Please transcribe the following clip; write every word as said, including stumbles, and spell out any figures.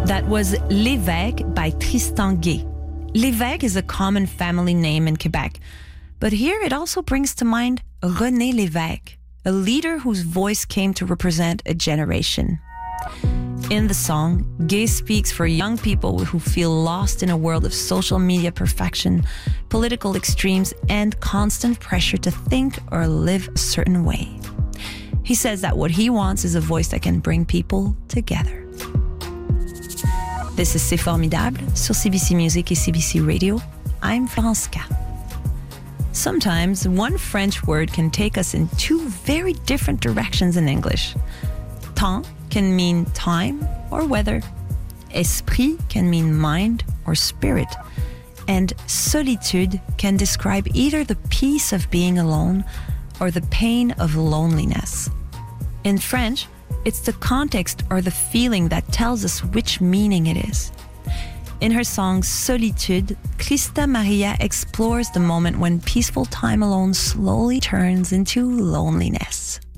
That was L'Évêque by Tristan Gay. L'Évêque is a common family name in Quebec, but here it also brings to mind René Lévesque, a leader whose voice came to represent a generation. In the song, Gay speaks for young people who feel lost in a world of social media perfection, political extremes, and constant pressure to think or live a certain way. He says that what he wants is a voice that can bring people together. This is C'est Formidable sur C B C Music et C B C Radio. I'm Florence K. Sometimes one French word can take us in two very different directions in English. Temps can mean time or weather. Esprit can mean mind or spirit. And solitude can describe either the peace of being alone or the pain of loneliness. In French, it's the context or the feeling that tells us which meaning it is. In her song Solitude, Christa Maria explores the moment when peaceful time alone slowly turns into loneliness.